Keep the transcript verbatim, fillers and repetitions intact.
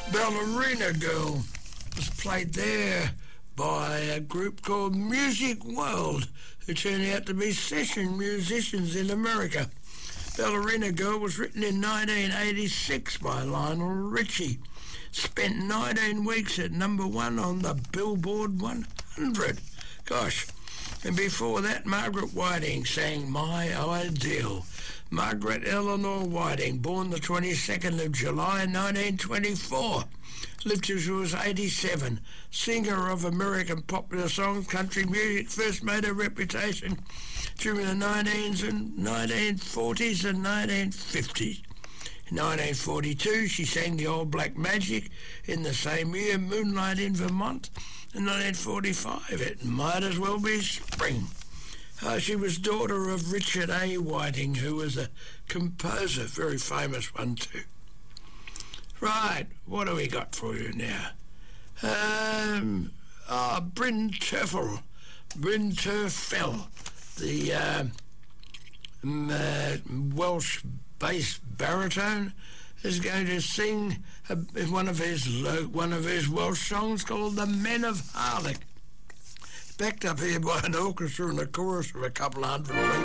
Ballerina Girl was played there by a group called Music World, who turned out to be session musicians in America. Ballerina Girl was written in nineteen eighty-six by Lionel Richie. Spent nineteen weeks at number one on the Billboard one hundred. Gosh. And before that, Margaret Whiting sang My Ideal. Margaret Eleanor Whiting, born the twenty-second of July nineteen twenty-four, lived till she was eighty-seven. Singer of American popular songs, country music, first made her reputation during the nineteen forties and nineteen fifties. In nineteen forty-two, she sang the Old Black Magic. In the same year, Moonlight in Vermont. In nineteen forty-five, It Might As Well Be Spring. Uh, she was daughter of Richard A. Whiting, who was a composer, very famous one too. Right, what do we got for you now? Um, oh, Bryn Terfel, Bryn Terfel, the uh, um, uh, Welsh-based baritone, is going to sing a, one of his one of his Welsh songs called "The Men of Harlech," backed up here by an orchestra and a chorus of a couple of hundred people.